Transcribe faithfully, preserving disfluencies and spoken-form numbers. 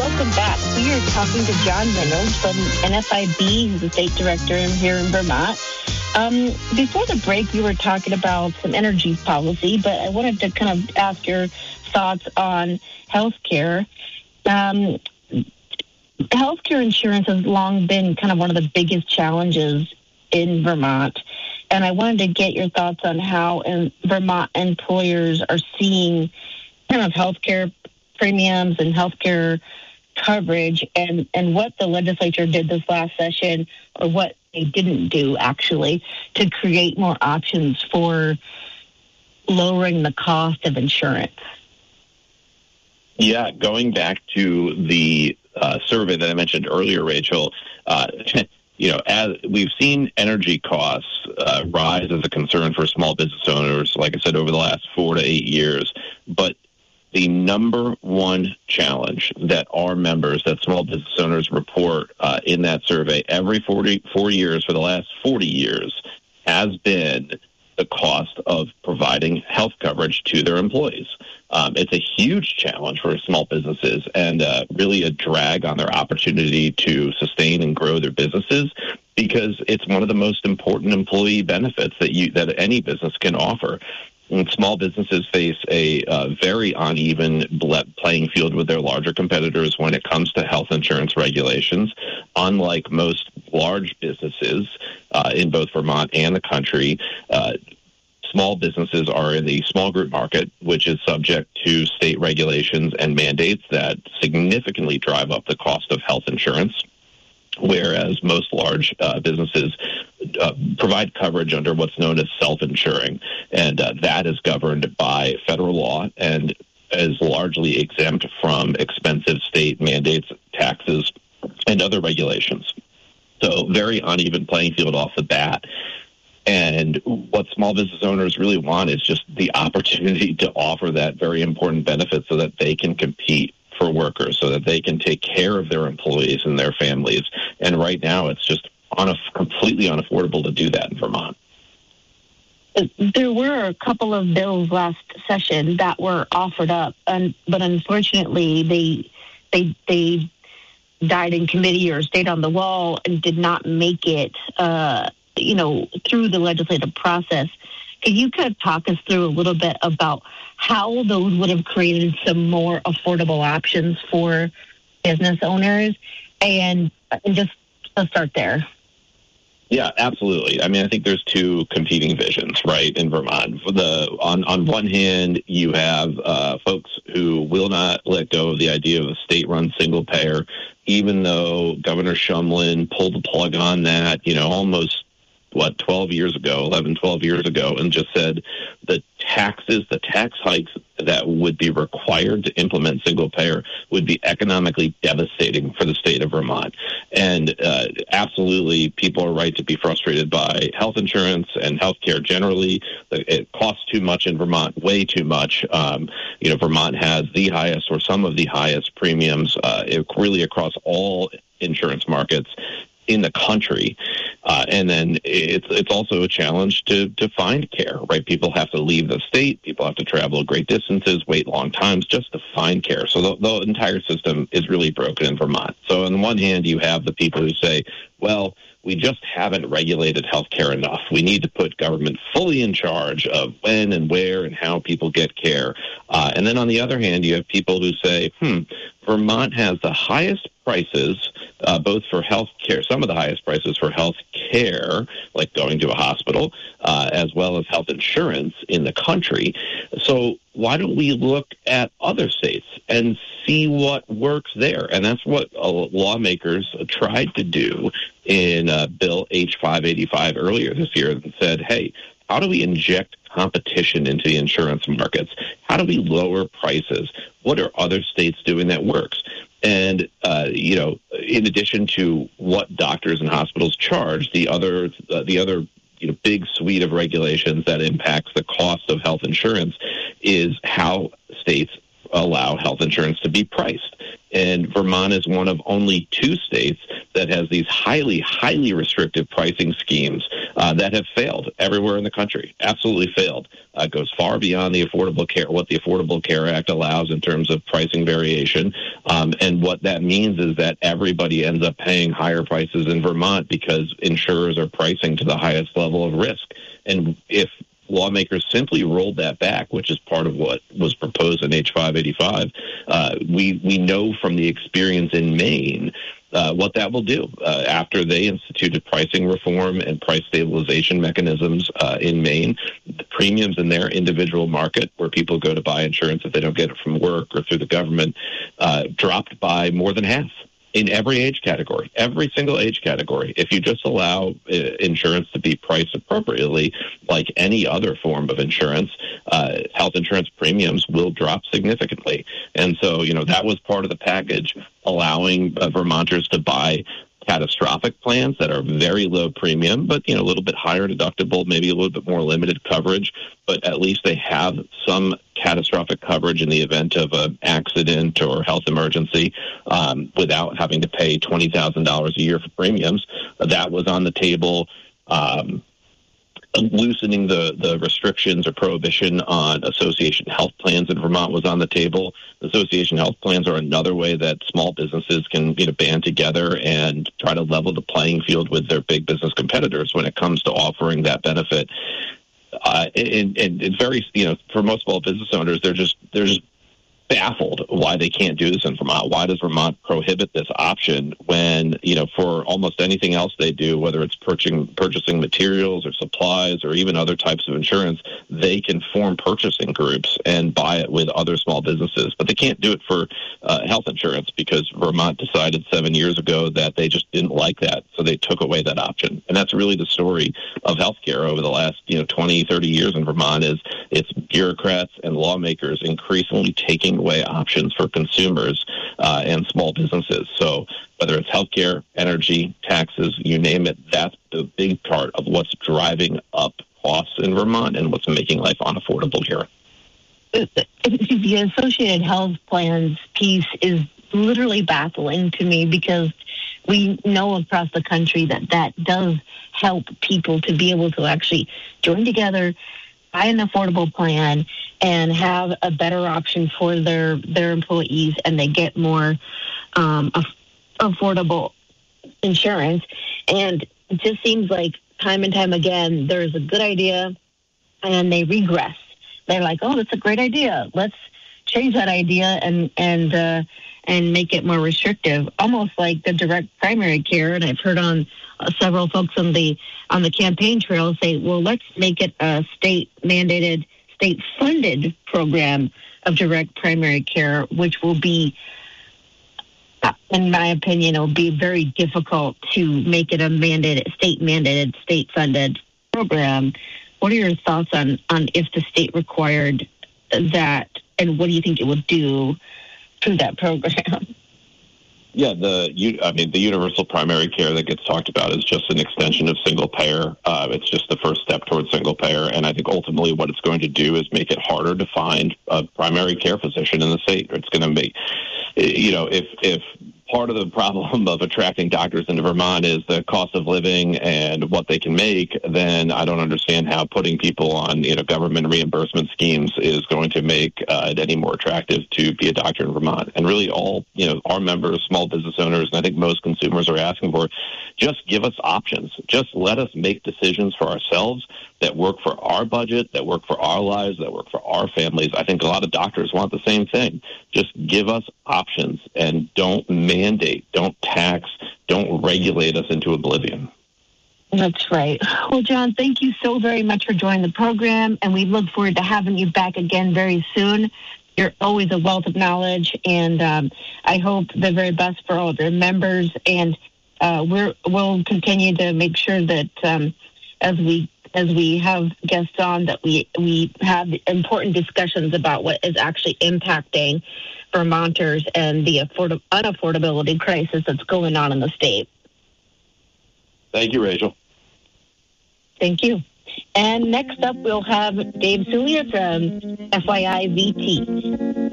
welcome back. We are talking to John Reynolds from N F I B, who's the state director here in Vermont. Um, before the break, we were talking about some energy policy, but I wanted to kind of ask your thoughts on healthcare. Um, healthcare insurance has long been kind of one of the biggest challenges in Vermont, and I wanted to get your thoughts on how in Vermont employers are seeing kind of healthcare premiums and healthcare coverage, and, and what the legislature did this last session, or what they didn't do, actually, to create more options for lowering the cost of insurance. Yeah, going back to the uh, survey that I mentioned earlier, Rachel, uh, you know, as we've seen energy costs uh, rise as a concern for small business owners, like I said, over the last four to eight years, but the number one challenge that our members, that small business owners report uh, in that survey every forty-four years for the last forty years has been the cost of providing health coverage to their employees. Um, it's a huge challenge for small businesses and uh, really a drag on their opportunity to sustain and grow their businesses, because it's one of the most important employee benefits that you that any business can offer. And small businesses face a uh, very uneven playing field with their larger competitors when it comes to health insurance regulations. Unlike most large businesses uh, in both Vermont and the country, uh, small businesses are in the small group market, which is subject to state regulations and mandates that significantly drive up the cost of health insurance, whereas most large uh, businesses uh, provide coverage under what's known as self-insuring, and uh, that is governed by federal law and is largely exempt from expensive state mandates, taxes, and other regulations. So very uneven playing field off the bat. And what small business owners really want is just the opportunity to offer that very important benefit so that they can compete for workers, so that they can take care of their employees and their families. And right now, it's just on a, completely unaffordable to do that in Vermont. There were a couple of bills last session that were offered up, and, but unfortunately, they they they died in committee or stayed on the wall and did not make it, uh, you know, through the legislative process. Can you kind of talk us through a little bit about how those would have created some more affordable options for business owners? And, and just let's start there. Yeah, absolutely. I mean, I think there's two competing visions, right, in Vermont. For the on, on one hand, you have uh, folks who will not let go of the idea of a state-run single payer, even though Governor Shumlin pulled the plug on that, you know, almost what, twelve years ago, eleven, twelve years ago, and just said the taxes, the tax hikes that would be required to implement single payer would be economically devastating for the state of Vermont. And uh, absolutely, people are right to be frustrated by health insurance and healthcare generally. It costs too much in Vermont, way too much. Um, you know, Vermont has the highest or some of the highest premiums uh, really across all insurance markets in the country. Uh, and then it's it's also a challenge to, to find care, right? People have to leave the state. People have to travel great distances, wait long times just to find care. So the, the entire system is really broken in Vermont. So on the one hand, you have the people who say, well, we just haven't regulated healthcare enough. We need to put government fully in charge of when and where and how people get care. Uh, and then on the other hand, you have people who say, hmm, Vermont has the highest prices, uh, both for health care, some of the highest prices for health care, like going to a hospital, uh, as well as health insurance in the country. So why don't we look at other states and see what works there? And that's what uh, lawmakers tried to do in uh, Bill H five eighty-five earlier this year, and said, hey, how do we inject competition into the insurance markets? How do we lower prices? What are other states doing that works? And, uh, you know, in addition to what doctors and hospitals charge, the other, uh, the other you know, big suite of regulations that impacts the cost of health insurance is how states allow health insurance to be priced. And Vermont is one of only two states that has these highly, highly restrictive pricing schemes uh, that have failed everywhere in the country, absolutely failed. Uh, goes far beyond the Affordable Care, what the Affordable Care Act allows in terms of pricing variation. Um, and what that means is that everybody ends up paying higher prices in Vermont because insurers are pricing to the highest level of risk. And if lawmakers simply rolled that back, which is part of what was proposed in H five eighty-five, uh, we, we know from the experience in Maine uh, what that will do. Uh, after they instituted pricing reform and price stabilization mechanisms uh, in Maine, the premiums in their individual market, where people go to buy insurance if they don't get it from work or through the government, uh, dropped by more than half. In every age category, every single age category. If you just allow uh, insurance to be priced appropriately, like any other form of insurance, uh, health insurance premiums will drop significantly. And so, you know, that was part of the package, allowing uh, Vermonters to buy catastrophic plans that are very low premium, but, you know, a little bit higher deductible, maybe a little bit more limited coverage, but at least they have some catastrophic coverage in the event of an accident or health emergency um, without having to pay twenty thousand dollars a year for premiums. That was on the table. Um, loosening the, the restrictions or prohibition on association health plans in Vermont was on the table. Association health plans are another way that small businesses can, you know, band together and try to level the playing field with their big business competitors when it comes to offering that benefit. Uh, and, and it's very, you know, for most small business owners, they're just, they're just baffled why they can't do this in Vermont. Why does Vermont prohibit this option when, you know, for almost anything else they do, whether it's purchasing, purchasing materials or supplies or even other types of insurance, they can form purchasing groups and buy it with other small businesses. But they can't do it for uh, health insurance because Vermont decided seven years ago that they just didn't like that. So they took away that option. And that's really the story of healthcare over the last, you know, twenty, thirty years in Vermont is it's bureaucrats and lawmakers increasingly taking away options for consumers uh, and small businesses. So whether it's healthcare, energy, taxes, you name it, that's the big part of what's driving up costs in Vermont and what's making life unaffordable here. The Associated Health Plans piece is literally baffling to me because we know across the country that that does help people to be able to actually join together, buy an affordable plan, and have a better option for their, their employees, and they get more um, af- affordable insurance. And it just seems like time and time again, there's a good idea, and they regress. They're like, oh, that's a great idea. Let's change that idea and and uh, and make it more restrictive, almost like the direct primary care. And I've heard on uh, several folks on the on the campaign trail say, well, let's make it a state mandated, state funded program of direct primary care, which will be, in my opinion, it will be very difficult to make it a mandated, state mandated, state funded program. What are your thoughts on, on if the state required that, and what do you think it would do to that program? Yeah, the I mean the universal primary care that gets talked about is just an extension of single payer. Uh, it's just the first step towards single payer, and I think ultimately what it's going to do is make it harder to find a primary care physician in the state. It's going to make, you know, if if part of the problem of attracting doctors into Vermont is the cost of living and what they can make, then I don't understand how putting people on, you know, government reimbursement schemes is going to make uh, it any more attractive to be a doctor in Vermont. And really all, you know, our members, small business owners, and I think most consumers are asking for, just give us options. Just let us make decisions for ourselves that work for our budget, that work for our lives, that work for our families. I think a lot of doctors want the same thing. Just give us options and don't mandate, don't tax, don't regulate us into oblivion. That's right. Well, John, thank you so very much for joining the program, and we look forward to having you back again very soon. You're always a wealth of knowledge, and um, I hope the very best for all of your members, and uh, we're, we'll continue to make sure that um, as we as we have guests on, that we, we have important discussions about what is actually impacting Vermonters and the afford- unaffordability crisis that's going on in the state. Thank you, Rachel. Thank you. And next up, we'll have Dave Sulia from F Y I V T.